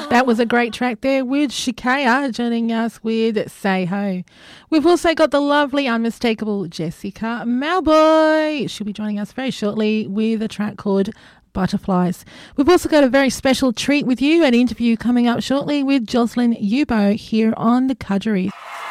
That was a great track there with Shikaya joining us with Say Ho. We've also got the lovely, unmistakable Jessica Malboy. She'll be joining us very shortly with a track called Butterflies. We've also got a very special treat with you, an interview coming up shortly with Jocelyn Yubo here on The Kudgeries.